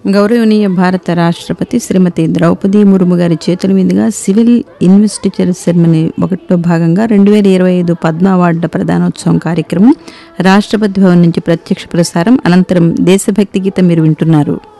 గౌరవనీయ భారత రాష్ట్రపతి శ్రీమతి ద్రౌపది ముర్ము గారి చేతుల మీదుగా సివిల్ ఇన్వెస్టిచర్ సెరమనీ 1 భాగంగా 2025 పద్మ అవార్డుల ప్రదానోత్సవం కార్యక్రమం రాష్ట్రపతి భవన్ నుంచి ప్రత్యక్ష ప్రసారం అనంతరం దేశభక్తి గీతం మీరు వింటున్నారు.